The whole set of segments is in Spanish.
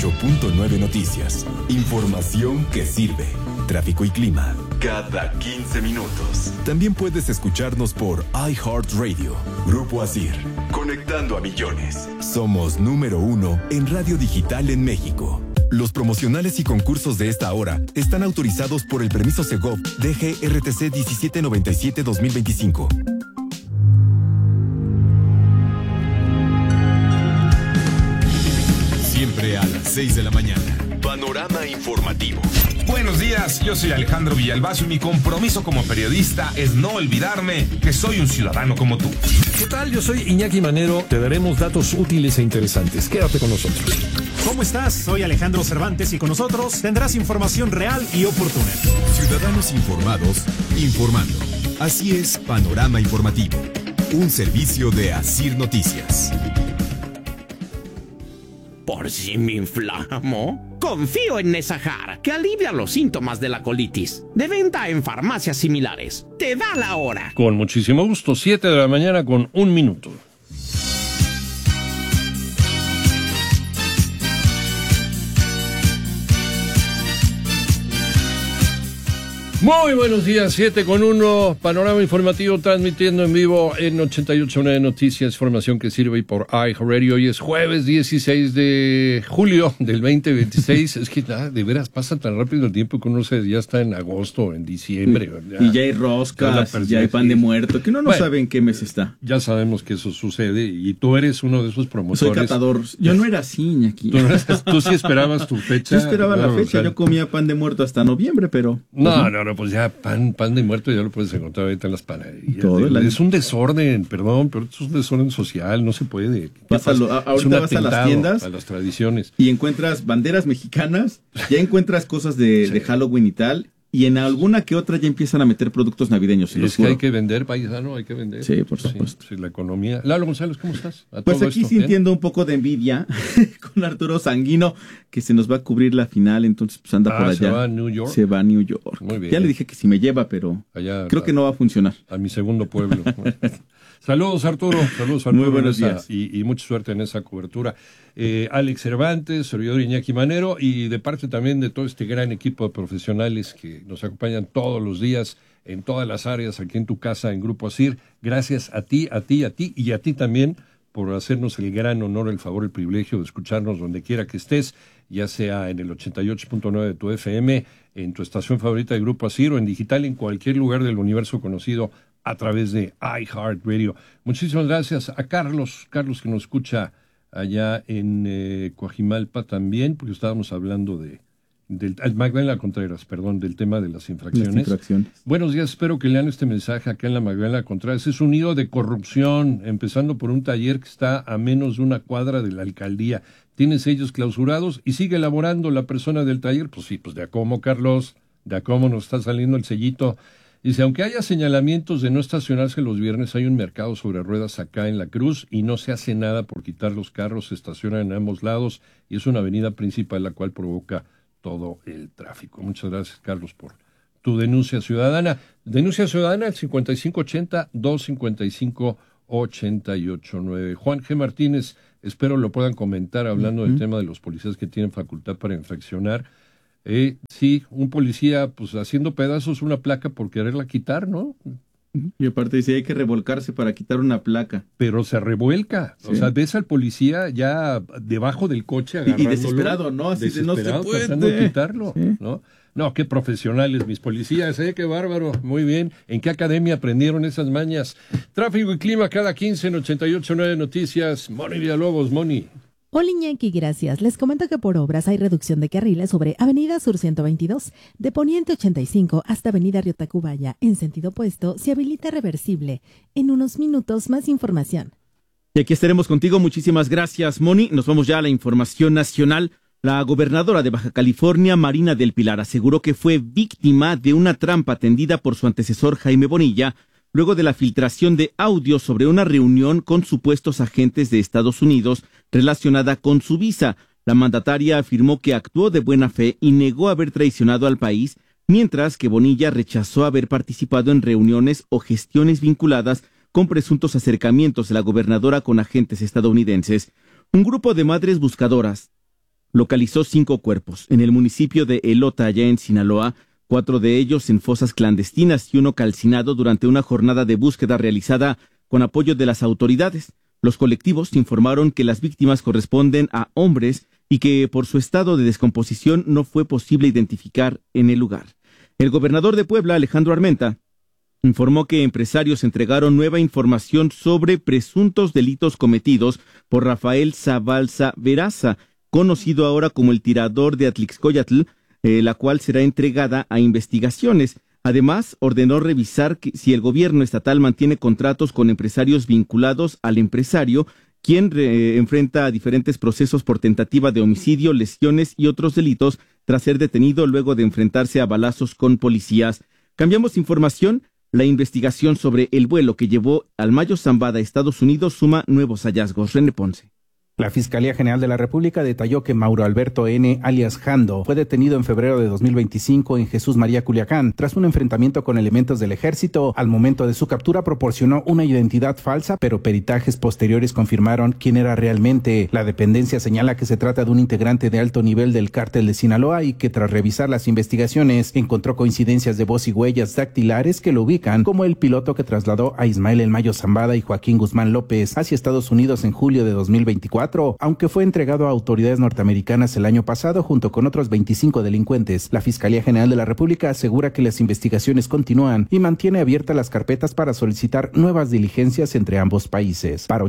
88.9 Noticias. Información que sirve. Tráfico y clima cada 15 minutos. También puedes escucharnos por iHeartRadio. Grupo Asir, conectando a millones. Somos número 1 en radio digital en México. Los promocionales y concursos de esta hora están autorizados por el permiso Segov DGRTC 1797-2025. Siempre a las 6 de la mañana. Panorama informativo. Buenos días, yo soy Alejandro Villalbazo y mi compromiso como periodista es no olvidarme que soy un ciudadano como tú. ¿Qué tal? Yo soy Iñaki Manero. Te daremos datos útiles e interesantes. Quédate con nosotros. ¿Cómo estás? Soy Alejandro Cervantes y con nosotros tendrás información real y oportuna. Ciudadanos informados, informando. Así es Panorama Informativo. Un servicio de Asir Noticias. ¿Por si me inflamo? Confío en Nesajar, que alivia los síntomas de la colitis. De venta en farmacias similares. Te da la hora. Con muchísimo gusto, 7 de la mañana con 1 minuto. Muy buenos días, 7:01, Panorama Informativo transmitiendo en vivo en 88.9 Noticias, información que sirve y por iHeartRadio. Hoy es jueves 16 de julio del 2026. Es que de veras pasa tan rápido el tiempo que uno ya está en agosto, en diciembre. Y ya hay roscas, ya hay pan de muerto, que uno no sabe en qué mes está. Ya sabemos que eso sucede y tú eres uno de esos promotores. Soy catador. Yo no era así, Iñaki. ¿Tú sí esperabas tu fecha? Yo esperaba la fecha, yo comía pan de muerto hasta noviembre, pero... No, pues ya pan de muerto ya lo puedes encontrar ahorita en las panaderías. Es un desorden, perdón, pero es un desorden social, no se puede. Ahorita vas a las tiendas a las tradiciones y encuentras banderas mexicanas, ya encuentras cosas de Halloween y tal, y en alguna que otra ya empiezan a meter productos navideños. Es que hay que vender, paisano, hay que vender. Sí, por supuesto. Sí, la economía. Lalo González, ¿cómo estás? Pues aquí sintiendo un poco de envidia con Arturo Sanguino, que se nos va a cubrir la final, entonces pues anda por allá. ¿Se va a New York? Se va a New York. Muy bien. Ya le dije que si me lleva, pero allá, creo que no va a funcionar. A mi segundo pueblo. Saludos, Arturo. Muy buenos días. Y mucha suerte en esa cobertura. Alex Cervantes, servidor Iñaki Manero, y de parte también de todo este gran equipo de profesionales que nos acompañan todos los días en todas las áreas, aquí en tu casa, en Grupo Asir. Gracias a ti y a ti también por hacernos el gran honor, el favor, el privilegio de escucharnos donde quiera que estés, ya sea en el 88.9 de tu FM, en tu estación favorita de Grupo Asir o en digital en cualquier lugar del universo conocido a través de iHeartRadio. Muchísimas gracias a Carlos que nos escucha allá en Coajimalpa también, porque estábamos hablando del Magdalena Contreras, del tema de las infracciones. Buenos días, espero que lean este mensaje acá en la Magdalena Contreras. Es un nido de corrupción, empezando por un taller que está a menos de una cuadra de la alcaldía. Tiene sellos clausurados y sigue elaborando la persona del taller. Pues sí, pues de a cómo, Carlos, de a cómo nos está saliendo el sellito. Dice, aunque haya señalamientos de no estacionarse los viernes, hay un mercado sobre ruedas acá en La Cruz y no se hace nada por quitar los carros, se estacionan en ambos lados y es una avenida principal la cual provoca todo el tráfico. Muchas gracias, Carlos, por tu denuncia ciudadana. Denuncia ciudadana al 5580-255-889. Juan G. Martínez, espero lo puedan comentar hablando del tema de los policías que tienen facultad para infraccionar. Sí, un policía pues haciendo pedazos una placa por quererla quitar, ¿no? Y aparte dice, hay que revolcarse para quitar una placa. Pero se revuelca, sí. O sea, ves al policía ya debajo del coche agarrándolo. Y desesperado, ¿no? Así de no se puede. Tratando de quitarlo, ¿sí? No, qué profesionales mis policías, qué bárbaro, muy bien. ¿En qué academia aprendieron esas mañas? Tráfico y clima cada 15 en 88.9 Noticias. Moni Villalobos, Moni. Hola Iñaki, gracias. Les comento que por obras hay reducción de carriles sobre Avenida Sur 122, de Poniente 85 hasta Avenida Río Tacubaya. En sentido opuesto, se habilita reversible. En unos minutos, más información. Y aquí estaremos contigo. Muchísimas gracias, Moni. Nos vamos ya a la información nacional. La gobernadora de Baja California, Marina del Pilar, aseguró que fue víctima de una trampa tendida por su antecesor Jaime Bonilla, luego de la filtración de audio sobre una reunión con supuestos agentes de Estados Unidos relacionada con su visa. La mandataria afirmó que actuó de buena fe y negó haber traicionado al país, mientras que Bonilla rechazó haber participado en reuniones o gestiones vinculadas con presuntos acercamientos de la gobernadora con agentes estadounidenses. Un grupo de madres buscadoras localizó 5 cuerpos en el municipio de Elota, allá en Sinaloa, 4 de ellos en fosas clandestinas y 1 calcinado durante una jornada de búsqueda realizada con apoyo de las autoridades. Los colectivos informaron que las víctimas corresponden a hombres y que por su estado de descomposición no fue posible identificar en el lugar. El gobernador de Puebla, Alejandro Armenta, informó que empresarios entregaron nueva información sobre presuntos delitos cometidos por Rafael Zabalza Veraza, conocido ahora como el tirador de Atlixcoyatl, la cual será entregada a investigaciones. Además, ordenó revisar si el gobierno estatal mantiene contratos con empresarios vinculados al empresario, quien enfrenta diferentes procesos por tentativa de homicidio, lesiones y otros delitos tras ser detenido luego de enfrentarse a balazos con policías. Cambiamos información. La investigación sobre el vuelo que llevó al Mayo Zambada a Estados Unidos suma nuevos hallazgos. René Ponce. La Fiscalía General de la República detalló que Mauro Alberto N., alias Jando, fue detenido en febrero de 2025 en Jesús María, Culiacán, tras un enfrentamiento con elementos del ejército. Al momento de su captura proporcionó una identidad falsa, pero peritajes posteriores confirmaron quién era realmente. La dependencia señala que se trata de un integrante de alto nivel del cártel de Sinaloa y que tras revisar las investigaciones encontró coincidencias de voz y huellas dactilares que lo ubican como el piloto que trasladó a Ismael El Mayo Zambada y Joaquín Guzmán López hacia Estados Unidos en julio de 2024. Aunque fue entregado a autoridades norteamericanas el año pasado junto con otros 25 delincuentes. La Fiscalía General de la República asegura que las investigaciones continúan y mantiene abiertas las carpetas para solicitar nuevas diligencias entre ambos países. Para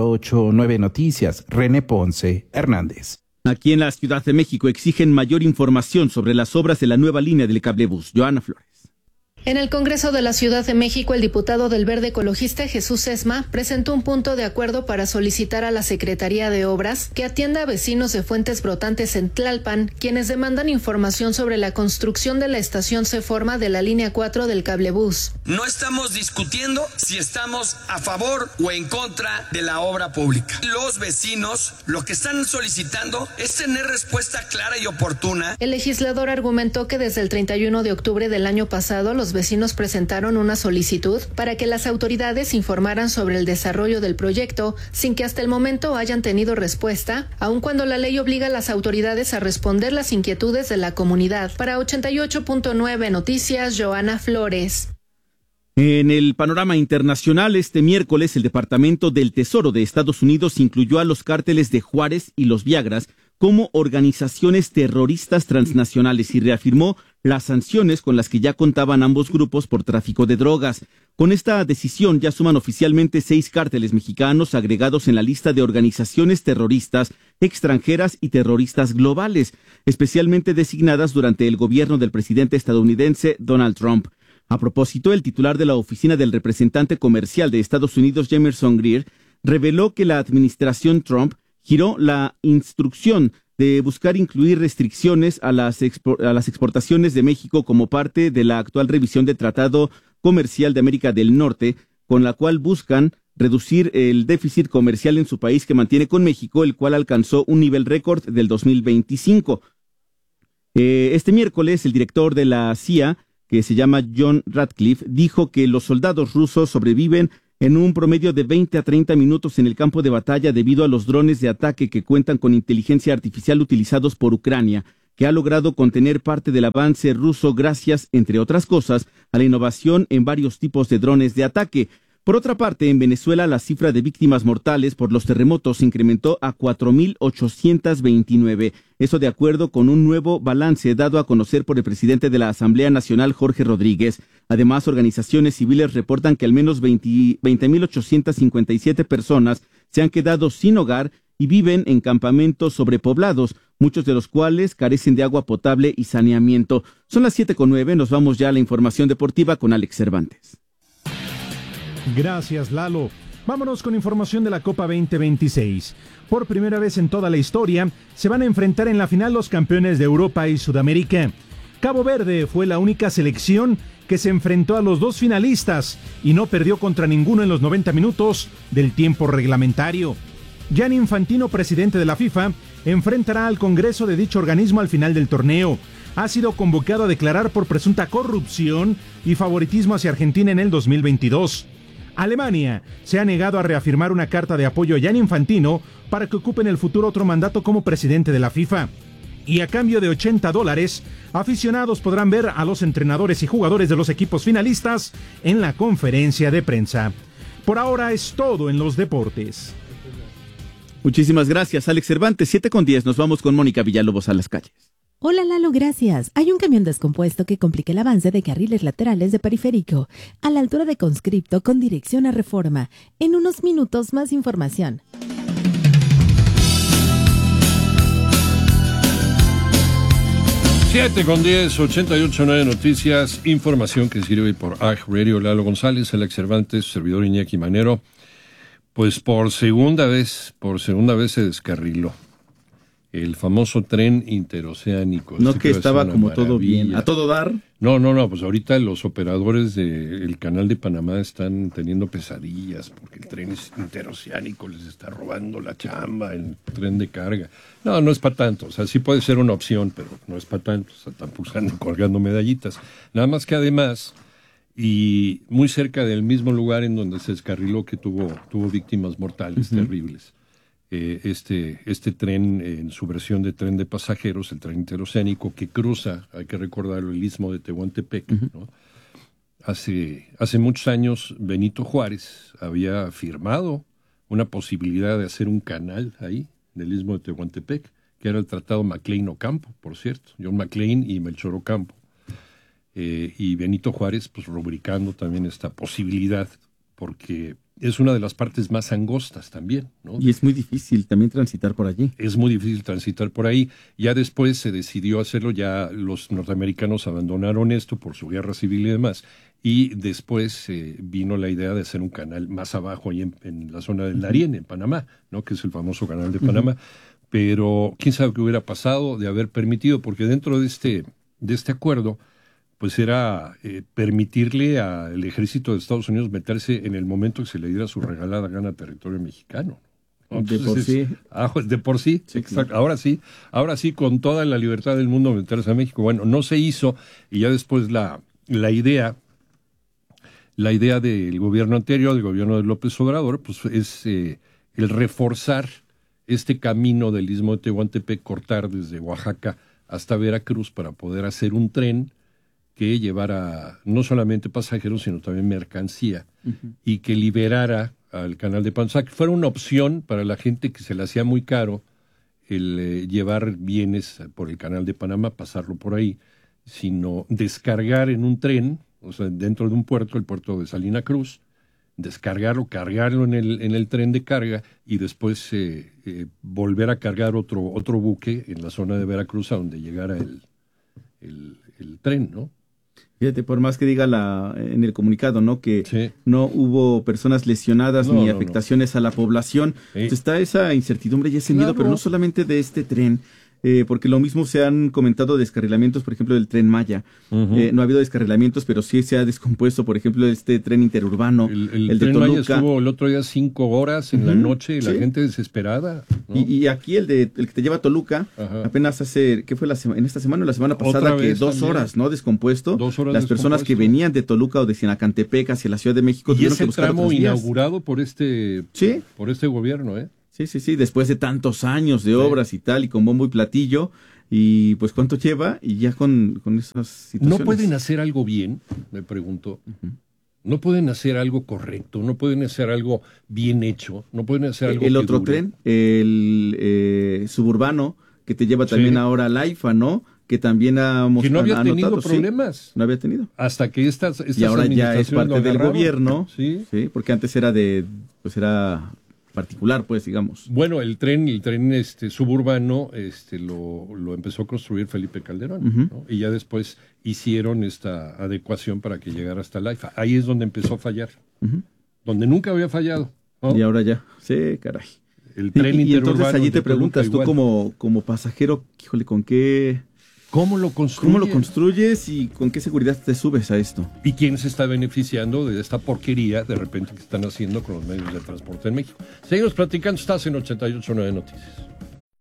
88.9 Noticias, René Ponce Hernández. Aquí en la Ciudad de México exigen mayor información sobre las obras de la nueva línea del cablebús. Joana Flores. En el Congreso de la Ciudad de México, el diputado del Verde Ecologista Jesús Esma presentó un punto de acuerdo para solicitar a la Secretaría de Obras que atienda a vecinos de Fuentes Brotantes en Tlalpan, quienes demandan información sobre la construcción de la estación Seforma de la línea 4 del cablebús. No estamos discutiendo si estamos a favor o en contra de la obra pública. Los vecinos lo que están solicitando es tener respuesta clara y oportuna. El legislador argumentó que desde el 31 de octubre del año pasado los vecinos presentaron una solicitud para que las autoridades informaran sobre el desarrollo del proyecto sin que hasta el momento hayan tenido respuesta, aun cuando la ley obliga a las autoridades a responder las inquietudes de la comunidad. Para 88.9 Noticias, Joana Flores. En el panorama internacional, este miércoles el Departamento del Tesoro de Estados Unidos incluyó a los cárteles de Juárez y los Viagras como organizaciones terroristas transnacionales y reafirmó las sanciones con las que ya contaban ambos grupos por tráfico de drogas. Con esta decisión ya suman oficialmente 6 cárteles mexicanos agregados en la lista de organizaciones terroristas extranjeras y terroristas globales, especialmente designadas durante el gobierno del presidente estadounidense Donald Trump. A propósito, el titular de la oficina del representante comercial de Estados Unidos, Jameson Greer, reveló que la administración Trump giró la instrucción de buscar incluir restricciones a las exportaciones de México como parte de la actual revisión del Tratado Comercial de América del Norte, con la cual buscan reducir el déficit comercial en su país que mantiene con México, el cual alcanzó un nivel récord del 2025. Este miércoles, el director de la CIA, que se llama John Ratcliffe, dijo que los soldados rusos sobreviven en un promedio de 20 a 30 minutos en el campo de batalla debido a los drones de ataque que cuentan con inteligencia artificial utilizados por Ucrania, que ha logrado contener parte del avance ruso gracias, entre otras cosas, a la innovación en varios tipos de drones de ataque. Por otra parte, en Venezuela la cifra de víctimas mortales por los terremotos se incrementó a 4.829. Eso de acuerdo con un nuevo balance dado a conocer por el presidente de la Asamblea Nacional, Jorge Rodríguez. Además, organizaciones civiles reportan que al menos 20.857 personas se han quedado sin hogar y viven en campamentos sobrepoblados, muchos de los cuales carecen de agua potable y saneamiento. Son las 7:09, nos vamos ya a la información deportiva con Alex Cervantes. Gracias, Lalo. Vámonos con información de la Copa 2026. Por primera vez en toda la historia, se van a enfrentar en la final los campeones de Europa y Sudamérica. Cabo Verde fue la única selección que se enfrentó a los dos finalistas y no perdió contra ninguno en los 90 minutos del tiempo reglamentario. Gianni Infantino, presidente de la FIFA, enfrentará al Congreso de dicho organismo al final del torneo. Ha sido convocado a declarar por presunta corrupción y favoritismo hacia Argentina en el 2022. Alemania se ha negado a reafirmar una carta de apoyo a Gianni Infantino para que ocupe en el futuro otro mandato como presidente de la FIFA. Y a cambio de $80, aficionados podrán ver a los entrenadores y jugadores de los equipos finalistas en la conferencia de prensa. Por ahora es todo en los deportes. Muchísimas gracias, Alex Cervantes. 7:10, nos vamos con Mónica Villalobos a las calles. Hola Lalo, gracias. Hay un camión descompuesto que complica el avance de carriles laterales de Periférico, a la altura de Conscripto con dirección a Reforma. En unos minutos más información. Siete con 10, 88.9 Noticias, información que sirve por AG Radio. Lalo González, Alex Cervantes, servidor Iñaki Manero. Pues por segunda vez se descarriló el famoso tren interoceánico. No que estaba como todo bien, a todo dar. No, pues ahorita los operadores del canal de Panamá están teniendo pesadillas porque el tren interoceánico les está robando la chamba, el tren de carga. No es para tanto, o sea, sí puede ser una opción, pero no es para tanto, o sea, tampoco están colgando medallitas. Nada más que además, y muy cerca del mismo lugar en donde se descarriló, que tuvo víctimas mortales terribles. Este tren, en su versión de tren de pasajeros, el tren interoceánico que cruza, hay que recordarlo, el istmo de Tehuantepec, ¿no? Hace muchos años Benito Juárez había firmado una posibilidad de hacer un canal ahí, del istmo de Tehuantepec, que era el Tratado McLean-Ocampo, por cierto, John McLean y Melchor Ocampo. Y Benito Juárez, pues rubricando también esta posibilidad, porque es una de las partes más angostas también, ¿no? Y es muy difícil también transitar por allí. Es muy difícil transitar por ahí. Ya después se decidió hacerlo, ya los norteamericanos abandonaron esto por su guerra civil y demás, y después vino la idea de hacer un canal más abajo, ahí en la zona del Darién, en Panamá, ¿no? Que es el famoso canal de Panamá. Pero quién sabe qué hubiera pasado de haber permitido, porque dentro de este acuerdo, pues era permitirle al ejército de Estados Unidos meterse en el momento que se le diera su regalada gana a territorio mexicano. Entonces, de por sí. Sí, exacto. Claro. Ahora sí, con toda la libertad del mundo meterse a México. Bueno, no se hizo, y ya después la idea del gobierno anterior, del gobierno de López Obrador, pues es el reforzar este camino del istmo de Tehuantepec, cortar desde Oaxaca hasta Veracruz para poder hacer un tren que llevara no solamente pasajeros, sino también mercancía, y que liberara al canal de Panamá, que fuera una opción para la gente que se le hacía muy caro el llevar bienes por el canal de Panamá, pasarlo por ahí, sino descargar en un tren, o sea, dentro de un puerto, el puerto de Salina Cruz, descargarlo, cargarlo en el tren de carga, y después volver a cargar otro buque en la zona de Veracruz a donde llegara el tren, ¿no? Fíjate, por más que diga en el comunicado, ¿no? Que no hubo personas lesionadas ni afectaciones a la población. Entonces está esa incertidumbre y ese miedo, pero no solamente de este tren, porque lo mismo se han comentado descarrilamientos, por ejemplo, del Tren Maya. No ha habido descarrilamientos, pero sí se ha descompuesto, por ejemplo, este tren interurbano, el de Tren Toluca. Maya estuvo el otro día 5 horas en la noche, y la gente desesperada, ¿no? Y aquí el que te lleva a Toluca, apenas hace, ¿qué fue en esta semana o la semana pasada? Que 2 horas, ¿no? Descompuesto. 2 horas. Las personas que venían de Toluca o de Sinacantepec hacia la Ciudad de México. Y ese tramo inaugurado por este gobierno, ¿eh? Sí, después de tantos años de obras y tal, y con bombo y platillo, y pues ¿cuánto lleva? Y ya con esas situaciones. ¿No pueden hacer algo bien? Me pregunto. ¿No pueden hacer algo correcto? ¿No pueden hacer algo bien hecho? ¿No pueden hacer algo el otro dure? Tren, el suburbano, que te lleva también ahora al AIFA, ¿no? Que también que no había tenido problemas. No había tenido. Hasta que estas y ahora ya es parte del gobierno. Sí, porque antes era era particular, pues, digamos. Bueno, el tren suburbano lo empezó a construir Felipe Calderón, ¿no? Y ya después hicieron esta adecuación para que llegara hasta la AIFA. Ahí es donde empezó a fallar, donde nunca había fallado, ¿no? Y ahora ya, sí, caray. El tren interurbano. Entonces allí te preguntas, tú como pasajero, híjole, ¿cómo lo construyes y con qué seguridad te subes a esto? ¿Y quién se está beneficiando de esta porquería de repente que están haciendo con los medios de transporte en México? Seguimos platicando, estás en 88.9 Noticias.